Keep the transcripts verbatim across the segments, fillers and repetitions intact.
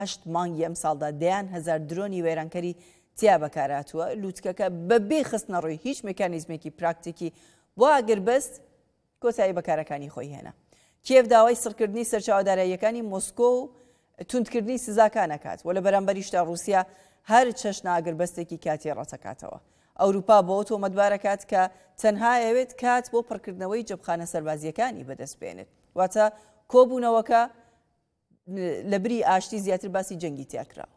هەشت مانگی ئەم ساڵدا دەیان هەزار درۆنی وێرانکەری تیا بەکارهاتووە. لووتکەکە بەبێ خستنە ڕووی هیچ مێکانیزمێکی پراکتیکی بۆ ئاگربەست کۆتایی بەکارەکانی خۆی هێنا. کیێف داوای سڕکردنی سەرچاوەداراییەکانی مۆسکۆ و توندکردنی سزاکان ئەکات و لە بەرامبەریشدا رووسیا هەر چەشنە ئاگربەستێکی کاتی ڕەتەکاتەوە. ئەوروپا بۆ تۆمەتبارەکات کە تەنها ئەوێت کات بۆ پڕکردنەوەی جەبخانە سەربازیەکانی بەدەست بێنێت. واتە کۆبوونەوەکە لە بری ئاشتی زیاتر باسی جەنگی تیاکراوە.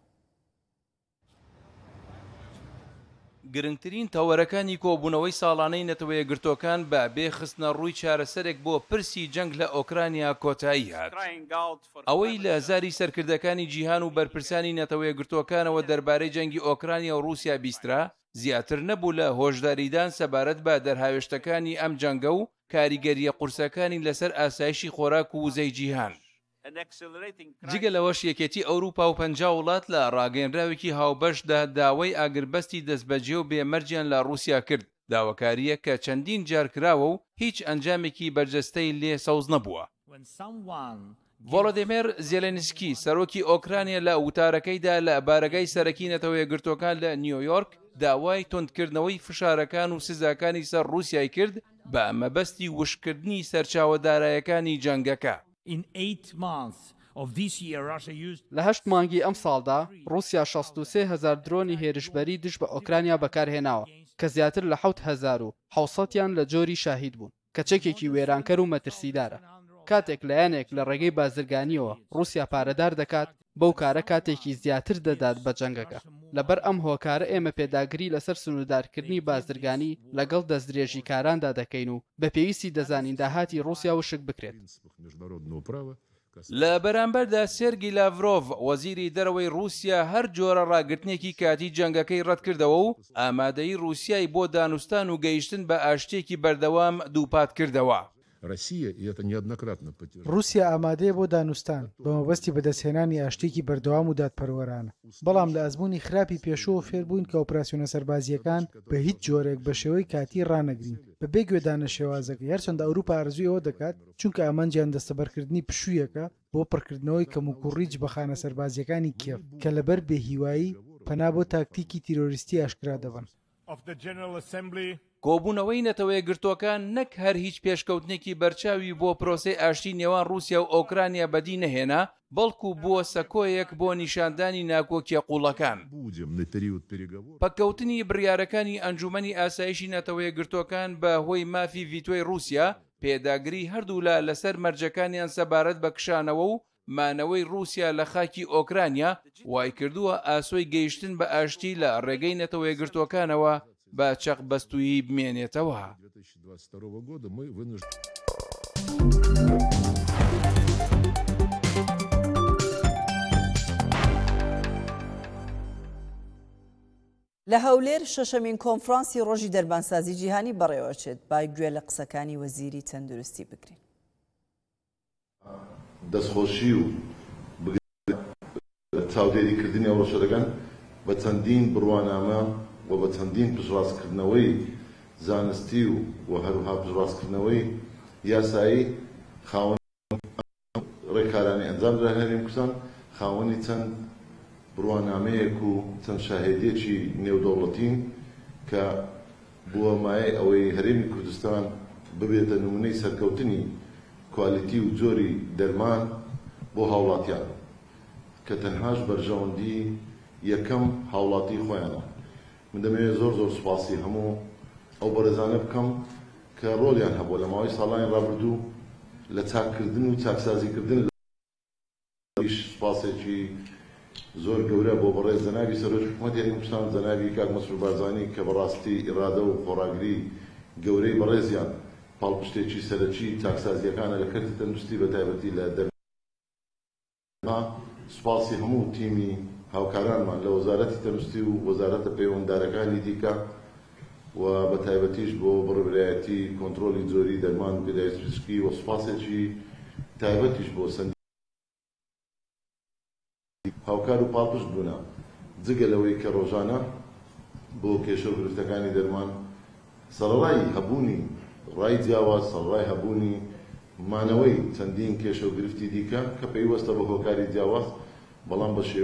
گرنگترین تەوەرەکانی کۆبوونەوەی ساڵانەی نەتەوە یەکگرتوەکان بە بێخستنە ڕووی چارەسەرێک بۆ پرسی جەنگ لە ئۆکرانیا کۆتایی هات. ئەوەی لە زاری سەرکردەکانی جیهان و بەرپرسانی نەتەوە یەکگرتوەکانەوە دەربارەی جەنگی ئۆکرانیا و رووسیا بیسترا زیاتر نەبوو لە هۆشداریدان سەبارەت بە دەرهاوێشتەکانی ئەم جەنگە و کاریگەریە قورسەکانی لەسەر ئاسایشی خۆراک و وزەی جیهان. جگە لەوەش یەکێتی ئەوروپا و پەنجا وڵات لە ڕاگەیەنراوێکی هاوبەشدا داوای ئاگربەستی دەستبەجێ و بێمەرجیان لە رووسیا کرد. داواکاریە کە چەندین جار کراوە و هیچ ئەنجامێکی بەرجەستەی لێ سەوز نەبووە. ڤۆڵۆدیمیر زێلێنسکی سەرۆکی ئۆکرانیا لە وتارەکەیدا لە بارگای سەرەکی نەتەوە یەکگرتوەکان لە نیویۆرک داوای تۆندکردنەوەی فشارەکان و سزاکانی سەر رووسیای کرد بە مەبەستی وشکردنی سەرچاوەدارایەکانی جەنگەکە. لە هەشت مانگی ئەم ساڵدا رووسیا شەست و سێ هەزار درۆنی هێرشبەری دژ بە ئۆکرانیا بەکارهێناوە کە زیاتر لە حەوت هەزار و حەوسەدیان لە جۆری شاهید بوون کە چەکێکی وێرانکەر و مەترسیدارە. کاتێک لایەنێک لە ڕێگەی بازرگانیەوە رووسیا پارەدار دەکات بەو کارە کاتێکی زیاتر دەدات بە جەنگەکە. لەبەر ئەم هۆکارە ئێمە پێداگری لەسەر سنووردارکردنی بازرگانی لەگەڵ دەستدرێژی کاراندا دەکەین و بە پێویستی دەزانین داهاتی رووسیا وشک بکرێت. لە بەرامبەردا سێرگی لاڤرۆڤ وەزیری دەرەوەی رووسیا هەر جۆرە ڕاگرتنێکی کاتی جەنگەکەی ڕەت کردەوە و ئامادەی رووسیای بۆ دانوستان و گەیشتن بە ئاشتێکی بەردەوام دووپات کردەوە. رووسیا ئامادەیە بۆ دانوستان بە مەبەستی بەدەستهێنانی ئاشتێکی بەردەوام و دادپەروەرانە. بەڵام لە ئەزمموی خراپی پێشەوە فێربووین کە ئۆپراسیۆنە سەربازیەکان بە هیچ جۆرێک بە شێوەی کاتی ڕانەگرین بەبێ گوێدانە شێوازەکە. هەرچەندە ئەوروپا ئارزووی ئەوە دەکات چونکە ئامانجیان دەستەبەرکردنی پشوویەکە بۆ پڕکردنەوەی کەم و کوڕی جبەخانە سەربازیەکانی کیێف کە لەبەر بێهیوایی پەنا بۆ تاکتیکی تیرۆریستی ئاشکرا دەبن. کۆبوونەوەی نەتەوە یەکگرتوەکان نەک هەر هیچ پێشکەوتنێکی بەرچاوی بۆ پرۆسەی ئاشتی نێوان رووسیا و ئۆکرانیا بەدی نەهێنا بەڵکو بووە سەکۆیەک بۆ نیشاندانی ناکۆکیە قوڵەکان. پەککەوتنی بڕیارەکانی ئەنجومەنی ئاسایشی نەتەوە یەکگرتوەکان بە هۆی مافی ڤیتۆی رووسیا پێداگری هەردوو لە لەسەر مەرجەکانیان سەبارەت بە کشانەوە و مانەوەی رووسیا لە خاکی ئۆکرانیا وای کردووە ئاسۆی گەیشتن بە ئاشتی لە ڕێگەی نەتەوە یەکگرتوەکانەوە بە چەق بەستویی بمێنێتەوە. لە هەولێر شەشەمین کۆنفرانسی ڕۆژی دەربانسازی جیهانی بەڕێوەچێت با گوێ لە قسەکانی وەزیری تەندروستی بگرین. دەستخۆشی و چاودێریکردنی ئەو ڕۆژە دەکەن بە چەندین بڕوانامە و بە چەندین پشتڕاستکردنەوەی زانستی و و هەروها پشتڕاستکردنەوەی یاسایی خاوەن ڕێکارانی ئەنجام درا هەرێمی کوردستان خاوەنی چەند بڕوانامەیەک و چەند شاهێدێکی نێودەوڵەتین کە بووە مایە ئەوەی هەرێمی کوردستان ببێتە نمونەی سەرکەوتنی کوالیتی و جۆری دەرمان بۆ هاوڵاتیان کە تەنهاش بەرژەوەندی یەکەم هاوڵاتی خۆیانە. من دەمەوێت زۆر زۆر سوپاسی هەموو ئەو بەرەزانە بکەم کە ڕۆلیان هەبووە لە ماوەی ساڵانی ڕابردوو لە چاککردن و چاکسازیکردن سوپاسێکی زۆر گەورە بۆ بەڕێز جەنابی سەرۆکی حکوومەتی هەرێمی کوردستان جەنابی کاک مەسرور بارزانی کە بەڕاستی ئیرادە و خۆڕاگری گەورەی بەڕێزیان پاڵپشتێکی سەرەکی چاکسازیەکانە لە کەرتی تەندروستی بەتایبەتی لە دەرما. سوپاسی هەموو تیمی هاوکارانمان لە وەزارەتی تەندروستی و وەزارەتە پەیوەنددارەکانی دیکە و بە تایبەتیش بۆ بڕێبرایەتی کۆنتڕۆلی جۆری دەرمان و پێداویست پزیشکی و سوپاسێکی تایبەتیش بۆ سەندی هاوکار و پاڵپشت بوونە جگە لەوەی کە ڕۆژانە بۆ کێشە و گرفتەکانی دەرمان سەرەڕای هەبوونی ڕای جیاواز سەرەڕای هەبوونی مانەوەی چەندین کێشە و گرفتی دیکە کە پێیوەستە بە هۆکاری جیاواز بەڵام بە